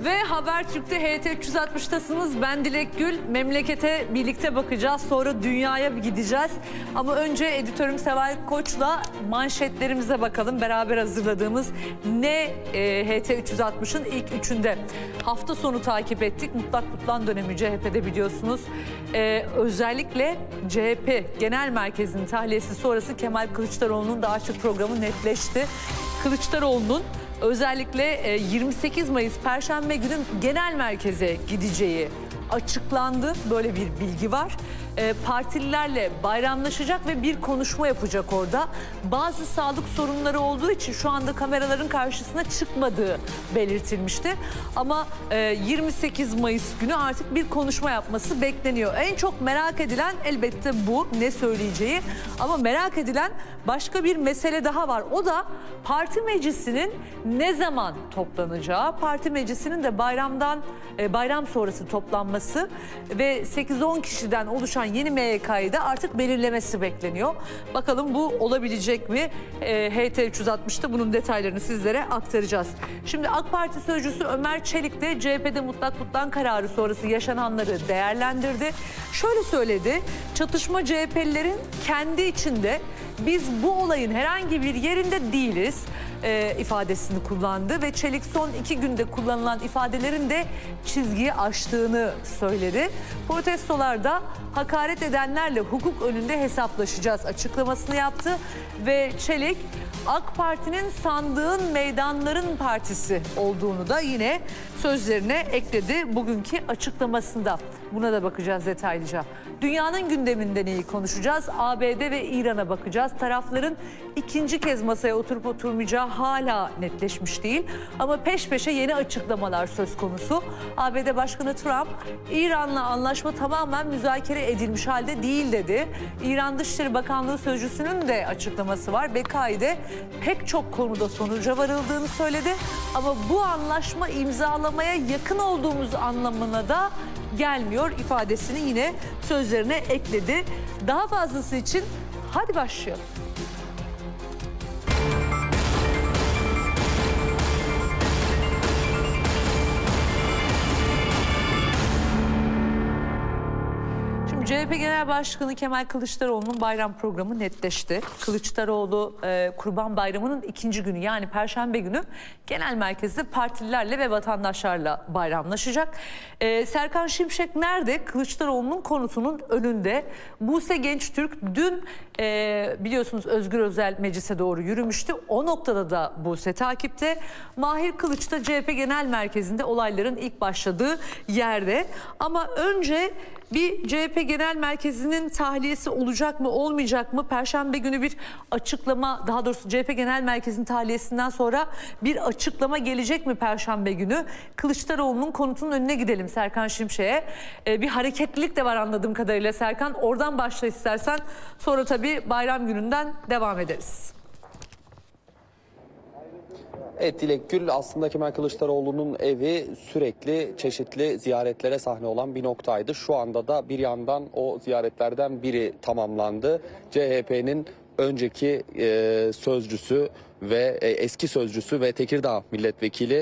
Ve Habertürk'te HT 360'tasınız. Ben Dilek Gül. Memlekete birlikte bakacağız. Sonra dünyaya gideceğiz. Ama önce editörüm Seval Koç'la manşetlerimize bakalım. Beraber hazırladığımız ne HT 360'ın ilk üçünde. Hafta sonu takip ettik. Mutlak Kutlan dönemi CHP'de biliyorsunuz. Özellikle CHP Genel Merkezi'nin tahliyesi sonrası Kemal Kılıçdaroğlu'nun da artık programı netleşti. Kılıçdaroğlu'nun özellikle 28 Mayıs Perşembe günü genel merkeze gideceği açıklandı. Böyle bir bilgi var. Partililerle bayramlaşacak ve bir konuşma yapacak orada. Bazı sağlık sorunları olduğu için şu anda kameraların karşısına çıkmadığı belirtilmişti. Ama 28 Mayıs günü artık bir konuşma yapması bekleniyor. En çok merak edilen elbette bu, ne söyleyeceği. Ama merak edilen başka bir mesele daha var. O da parti meclisinin ne zaman toplanacağı. Parti meclisinin de bayram sonrası toplanması ve 8-10 kişiden oluşan yeni MYK'yı da artık belirlemesi bekleniyor. Bakalım bu olabilecek mi? HT 360'ta bunun detaylarını sizlere aktaracağız. Şimdi AK Parti sözcüsü Ömer Çelik de CHP'de mutlak kutlan kararı sonrası yaşananları değerlendirdi. Şöyle söyledi: çatışma CHP'lilerin kendi içinde, biz bu olayın herhangi bir yerinde değiliz ifadesini kullandı ve Çelik son 2 günde kullanılan ifadelerin de çizgiyi aştığını söyledi. Protestolarda hakaret edenlerle hukuk önünde hesaplaşacağız açıklamasını yaptı ve Çelik AK Parti'nin sandığın meydanların partisi olduğunu da yine sözlerine ekledi bugünkü açıklamasında. Buna da bakacağız detaylıca. Dünyanın gündeminden iyi konuşacağız. ABD ve İran'a bakacağız. Tarafların ikinci kez masaya oturup oturmayacağı hala netleşmiş değil. Ama peş peşe yeni açıklamalar söz konusu. ABD Başkanı Trump, İran'la anlaşma tamamen müzakere edilmiş halde değil dedi. İran Dışişleri Bakanlığı Sözcüsü'nün de açıklaması var. BKİ'de pek çok konuda sonuca varıldığını söyledi. Ama bu anlaşma imzalamaya yakın olduğumuz anlamına da gelmiyor ifadesini yine sözlerine ekledi. Daha fazlası için hadi başlayalım. CHP Genel Başkanı Kemal Kılıçdaroğlu'nun bayram programı netleşti. Kılıçdaroğlu Kurban Bayramı'nın 2. günü, yani Perşembe günü genel merkezde partililerle ve vatandaşlarla bayramlaşacak. Serkan Şimşek nerede? Kılıçdaroğlu'nun konutunun önünde. Buse Gençtürk dün biliyorsunuz Özgür Özel meclise doğru yürümüştü. O noktada da Buse takipte. Mahir Kılıç da CHP Genel Merkezi'nde olayların ilk başladığı yerde. Ama önce bir CHP Genel Merkezi'nin tahliyesi olacak mı olmayacak mı? Perşembe günü bir açıklama, daha doğrusu CHP Genel Merkezi'nin tahliyesinden sonra bir açıklama gelecek mi Perşembe günü? Kılıçdaroğlu'nun konutunun önüne gidelim Serkan Şimşek'e. Bir hareketlilik de var anladığım kadarıyla Serkan. Oradan başla istersen, sonra tabii bayram gününden devam ederiz. Evet Dilek Gül, aslında Kemal Kılıçdaroğlu'nun evi sürekli çeşitli ziyaretlere sahne olan bir noktaydı. Şu anda da bir yandan o ziyaretlerden biri tamamlandı. CHP'nin önceki sözcüsü ve eski sözcüsü ve Tekirdağ milletvekili